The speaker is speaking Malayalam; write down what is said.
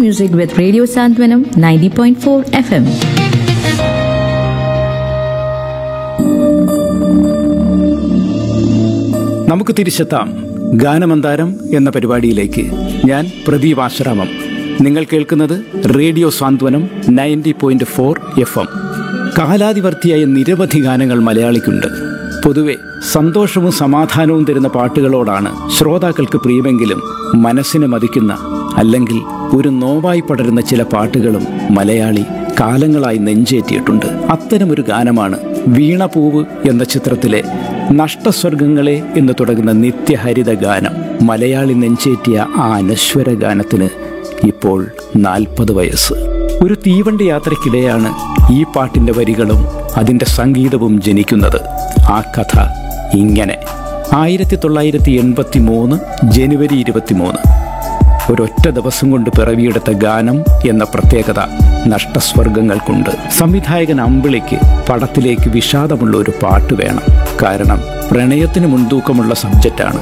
music with Radio Santwanam 90.4 FM. നമുക്ക് തിരിച്ചെത്താം ഗാനമന്താരം എന്ന പരിപാടിയിലേക്ക്. ഞാൻ പ്രദീപ് ആശ്രാമം. നിങ്ങൾ കേൾക്കുന്നത് റേഡിയോ സാന്ത്വനം 90.4 FM. കാലാതിവർത്തിയായ നിരവധി ഗാനങ്ങൾ മലയാളിക്കുണ്ട്. പൊതുവെ സന്തോഷവും സമാധാനവും തരുന്ന പാട്ടുകളോടാണ് ശ്രോതാക്കൾക്ക് പ്രിയമെങ്കിലും മനസ്സിനെ മതിക്കുന്ന അല്ലെങ്കിൽ ഒരു നോവായി പടരുന്ന ചില പാട്ടുകളും മലയാളി കാലങ്ങളായി നെഞ്ചേറ്റിയിട്ടുണ്ട്. അത്തരമൊരു ഗാനമാണ് വീണപൂവ് എന്ന ചിത്രത്തിലെ നഷ്ടസ്വർഗങ്ങളെ എന്ന് തുടങ്ങുന്ന നിത്യഹരിത ഗാനം. മലയാളി നെഞ്ചേറ്റിയ ആ അനശ്വര ഗാനത്തിന് ഇപ്പോൾ 40 വയസ്സ്. ഒരു തീവണ്ടി യാത്രയ്ക്കിടെയാണ് ഈ പാട്ടിൻ്റെ വരികളും അതിൻ്റെ സംഗീതവും ജനിക്കുന്നത്. ആ കഥ ഇങ്ങനെ: 1983 ജനുവരി 23 ഒരൊറ്റ ദിവസം കൊണ്ട് പിറവിയെടുത്ത ഗാനം എന്ന പ്രത്യേകത നഷ്ടസ്വർഗങ്ങൾക്കുണ്ട്. സംവിധായകൻ അമ്പിളിക്ക് പടത്തിലേക്ക് വിഷാദമുള്ള ഒരു പാട്ട് വേണം. കാരണം പ്രണയത്തിന് മുൻതൂക്കമുള്ള സബ്ജക്റ്റാണ്.